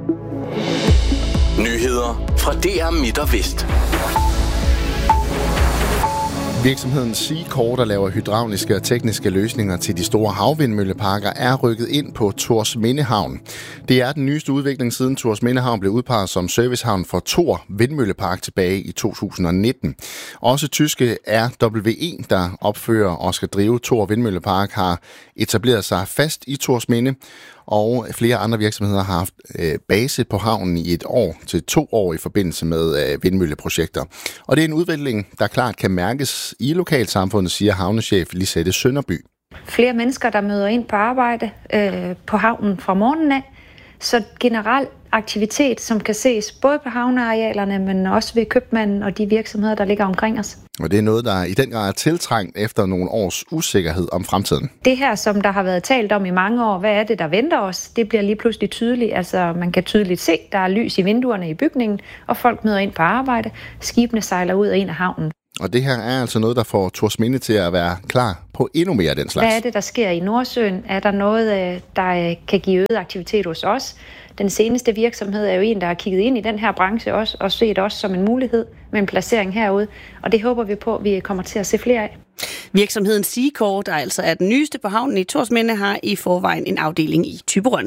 Nyheder fra DR Midt og Vest. Virksomheden Seacore, der laver hydrauliske og tekniske løsninger til de store havvindmølleparker, er rykket ind på Thorsminde Havn. Det er den nyeste udvikling siden Thorsminde Havn blev udpeget som servicehavn for Thor Vindmøllepark tilbage i 2019. Også tyske RWE, der opfører og skal drive Thor Vindmøllepark, har etableret sig fast i Thorsminde, og flere andre virksomheder har haft base på havnen i 1 år til 2 år i forbindelse med vindmølleprojekter. Og det er en udvikling, der klart kan mærkes i lokalsamfundet, siger havnechef Lisette Sønderby. Flere mennesker, der møder ind på arbejde på havnen fra morgenen af. Så generelt aktivitet, som kan ses både på havnearealerne, men også ved købmanden og de virksomheder, der ligger omkring os. Og det er noget, der i den grad er tiltrængt efter nogle års usikkerhed om fremtiden. Det her, som der har været talt om i mange år, hvad er det, der venter os? Det bliver lige pludselig tydeligt. Altså, man kan tydeligt se, der er lys i vinduerne i bygningen, og folk møder ind på arbejde. Skibene sejler ud og ind af havnen. Og det her er altså noget, der får Thorsminde til at være klar på endnu mere af den slags. Hvad er det, der sker i Nordsøen? Er der noget, der kan give øget aktivitet hos os? Den seneste virksomhed er jo en, der har kigget ind i den her branche også, og set også som en mulighed med en placering herude. Og det håber vi på, at vi kommer til at se flere af. Virksomheden Seacore, der altså er den nyeste på havnen i Thorsminde, har i forvejen en afdeling i Thyborøn.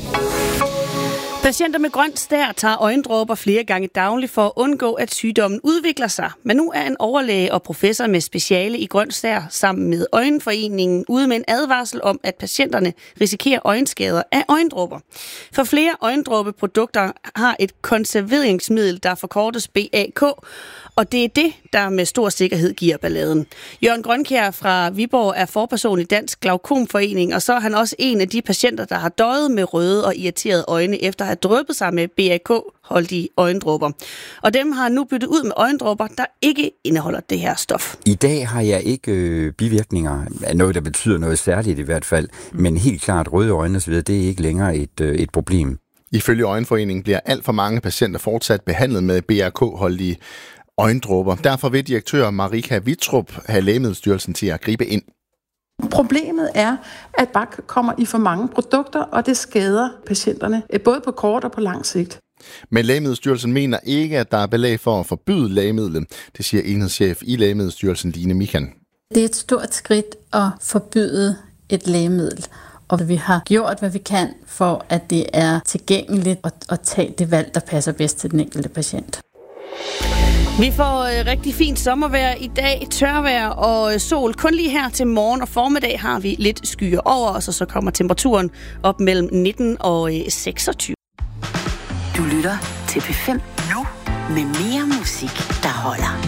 Patienter med grønt stær tager øjendråber flere gange dagligt for at undgå, at sygdommen udvikler sig. Men nu er en overlæge og professor med speciale i grønt stær sammen med Øjenforeningen ude med en advarsel om, at patienterne risikerer øjenskader af øjendråber. For flere øjendråbeprodukter har et konserveringsmiddel, der forkortes BAK, og det er det, der med stor sikkerhed giver balladen. Jørgen Grønkjær fra Viborg er forperson i Dansk Glaukomforening, og så er han også en af de patienter, der har døjet med røde og irriterede øjne efter at have drøbet sig med BAK-holdige øjendråber. Og dem har nu byttet ud med øjendråber, der ikke indeholder det her stof. I dag har jeg ikke bivirkninger af noget, der betyder noget særligt i hvert fald, men helt klart røde øjne osv., det er ikke længere et problem. Ifølge Øjenforeningen bliver alt for mange patienter fortsat behandlet med BAK-holdige øjendråber. Derfor vil direktør Marika Wittrup have Lægemiddelstyrelsen til at gribe ind. Problemet er, at BAK kommer i for mange produkter, og det skader patienterne, både på kort og på lang sigt. Men Lægemiddelstyrelsen mener ikke, at der er belæg for at forbyde lægemidlet. Det siger enhedschef i Lægemiddelstyrelsen, Line Michan. Det er et stort skridt at forbyde et lægemiddel. Og vi har gjort, hvad vi kan for, at det er tilgængeligt at tage det valg, der passer bedst til den enkelte patient. Vi får rigtig fint sommervejr i dag, tørvejr og sol. Kun lige her til morgen og formiddag har vi lidt skyer over os, og så kommer temperaturen op mellem 19 og 26. Du lytter til P5 nu med mere musik, der holder.